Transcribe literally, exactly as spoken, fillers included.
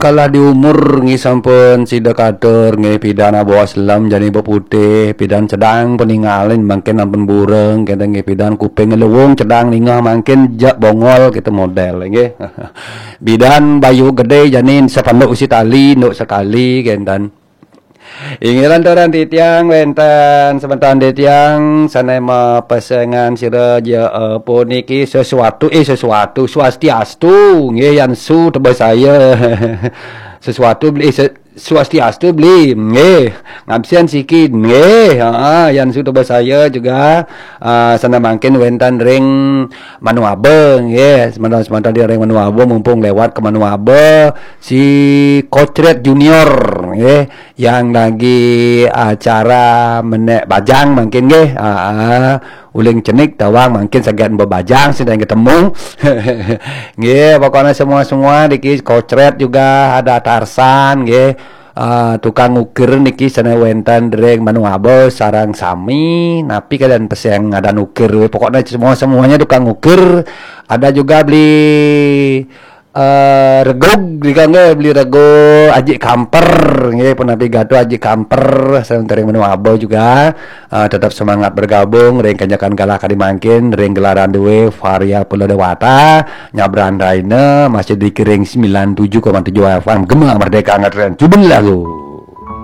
kalah di umur ngi sampun sida kader ngi pidana bawa selam jani putih pidan cedang peninggalin mungkin ampun bureng kita ngi pidan kuping lewung cedang ningah mungkin jak bongol kita model nggih. Bidan bayu gede janin sepanduk usi tali nduk sekali kentan. Ingiran toran titiang wenten sebentar titiang sana ma pasangan sira je apa niki sesuatu eh sesuatu swastiastu nggih yan su tebas saya sesuatu beli eh, swastiastu beli nggih ngabsian sikit nggih heeh yan su tebas saya juga uh, sana mangkin wenten ring Manuabe nggih sebentar sebentar di ring Manuabe mumpung lewat ke Manuabe si Kocret Junior nggih yang lagi acara menek bajang mungkin nggih uh, uling cenik tawang mungkin segan bebajang sedang ketemu nggih pokoknya semua-semua niki Kocret juga ada Tarsan nggih. Uh, tukang ukir niki sana wenten dereng Manuabe sarang sami napi kalian peseng ada ukir pokoknya semua semuanya tukang ukir ada juga beli uh, regog dikangge beli rego aji kamper nggih penapi gato aji kamper sareng dereng Manuabe juga uh, tetap semangat bergabung reng kanjakan kalah kadi mangkin reng gelaran dewe Varia Pulau Dewata nyabran raine masih dikiring sembilan puluh tujuh koma tujuh F M Gema Merdeka ngatren cuben lagu.